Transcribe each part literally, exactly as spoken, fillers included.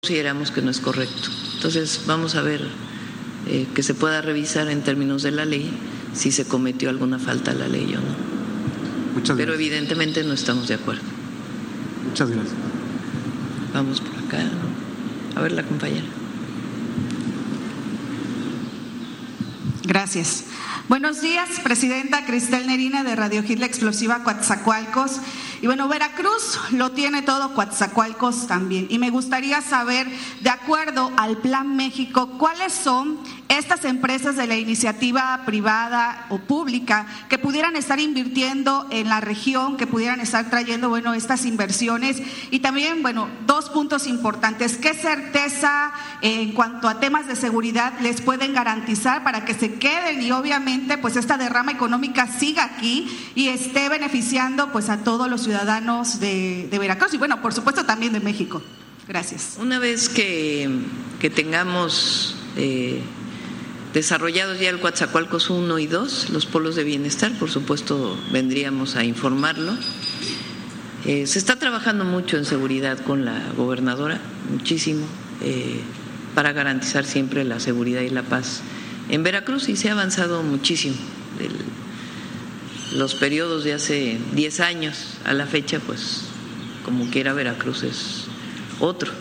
consideramos que no es correcto. Entonces vamos a ver eh, que se pueda revisar en términos de la ley si se cometió alguna falta a la ley o no. Muchas gracias. Pero evidentemente no estamos de acuerdo. Muchas gracias. Vamos por acá. A ver la compañera. Gracias. Buenos días, presidenta Cristel Nerina de Radio Hit La Explosiva Coatzacoalcos. Y bueno, Veracruz lo tiene todo, Coatzacoalcos también. Y me gustaría saber, de acuerdo al Plan México, ¿cuáles son estas empresas de la iniciativa privada o pública que pudieran estar invirtiendo en la región, que pudieran estar trayendo, bueno, estas inversiones? Y también, bueno, dos puntos importantes. ¿Qué certeza en cuanto a temas de seguridad les pueden garantizar para que se queden y obviamente pues esta derrama económica siga aquí y esté beneficiando pues a todos los ciudadanos de, de Veracruz y bueno, por supuesto también de México? Gracias. Una vez que, que tengamos eh, desarrollados ya el Coatzacoalcos uno y dos, los polos de bienestar, por supuesto vendríamos a informarlo. Eh, se está trabajando mucho en seguridad con la gobernadora, muchísimo, eh, para garantizar siempre la seguridad y la paz en Veracruz, y se ha avanzado muchísimo. El, los periodos de hace diez años a la fecha, pues como quiera Veracruz es otro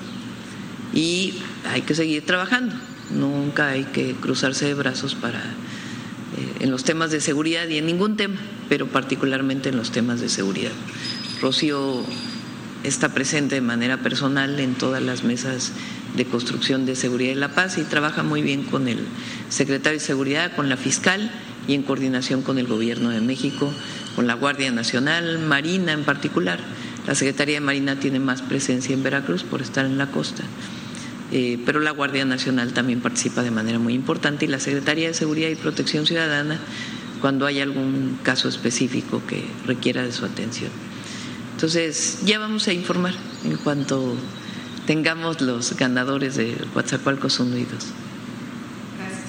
y hay que seguir trabajando. Nunca hay que cruzarse de brazos para eh, en los temas de seguridad y en ningún tema, pero particularmente en los temas de seguridad. Rocío está presente de manera personal en todas las mesas de construcción de seguridad y la paz y trabaja muy bien con el secretario de Seguridad, con la fiscal y en coordinación con el Gobierno de México, con la Guardia Nacional, Marina en particular. La Secretaría de Marina tiene más presencia en Veracruz por estar en la costa, eh, pero la Guardia Nacional también participa de manera muy importante y la Secretaría de Seguridad y Protección Ciudadana cuando hay algún caso específico que requiera de su atención. Entonces ya vamos a informar en cuanto tengamos los ganadores de Coatzacoalcos uno y dos. Gracias.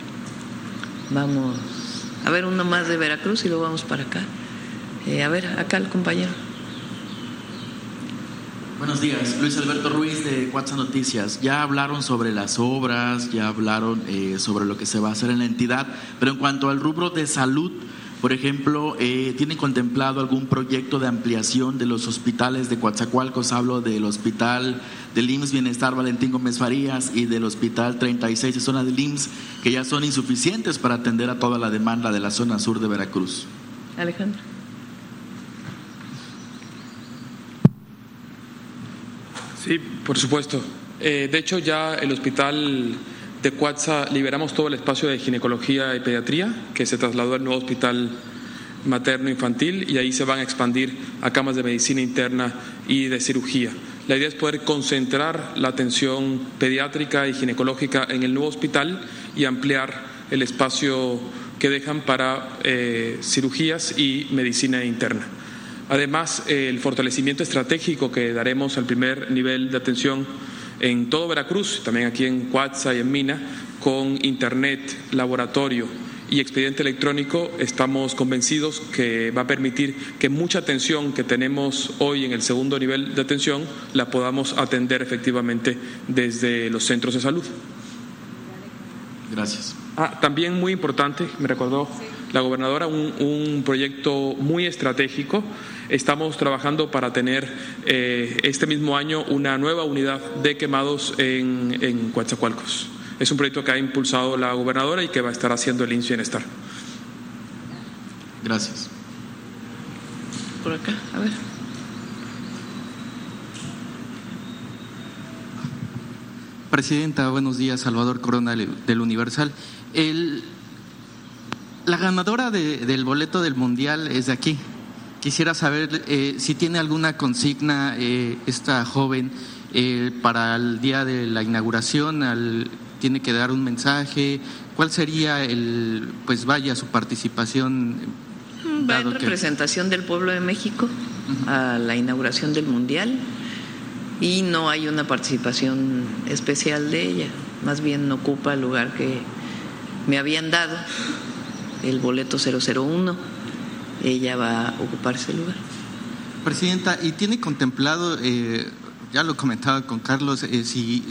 Vamos a ver uno más de Veracruz y luego vamos para acá. Eh, a ver, acá el compañero. Buenos días, Luis Alberto Ruiz de Cuatza Noticias. Ya hablaron sobre las obras, ya hablaron eh, sobre lo que se va a hacer en la entidad, pero en cuanto al rubro de salud, por ejemplo, eh, ¿tienen contemplado algún proyecto de ampliación de los hospitales de Coatzacoalcos? Hablo del hospital del I M S S Bienestar Valentín Gómez Farías y del hospital treinta y seis de zona del I M S S, que ya son insuficientes para atender a toda la demanda de la zona sur de Veracruz. Alejandro. Sí, por supuesto. Eh, de hecho, ya el hospital de Cuatza liberamos todo el espacio de ginecología y pediatría que se trasladó al nuevo hospital materno infantil y ahí se van a expandir a camas de medicina interna y de cirugía. La idea es poder concentrar la atención pediátrica y ginecológica en el nuevo hospital y ampliar el espacio que dejan para eh, cirugías y medicina interna. Además, eh, el fortalecimiento estratégico que daremos al primer nivel de atención en todo Veracruz, también aquí en Cuatza y en Mina, con internet, laboratorio y expediente electrónico, estamos convencidos que va a permitir que mucha atención que tenemos hoy en el segundo nivel de atención la podamos atender efectivamente desde los centros de salud. Gracias. Ah, también muy importante, me recordó la gobernadora, un, un proyecto muy estratégico. Estamos trabajando para tener eh, este mismo año una nueva unidad de quemados en, en Coatzacoalcos. Es un proyecto que ha impulsado la gobernadora y que va a estar haciendo el I M S S Bienestar. Gracias. Por acá, a ver. Presidenta, buenos días. Salvador Corona del Universal. El, la ganadora de, del boleto del Mundial es de aquí. Quisiera saber eh, si tiene alguna consigna eh, esta joven eh, para el día de la inauguración, al, tiene que dar un mensaje. ¿Cuál sería el, pues vaya, su participación? Va en representación que... del pueblo de México uh-huh. a la inauguración del Mundial y no hay una participación especial de ella, más bien ocupa el lugar que me habían dado, el boleto cero cero uno. Ella va a ocupar ese lugar. Presidenta, ¿y tiene contemplado, eh, ya lo comentaba con Carlos, eh, si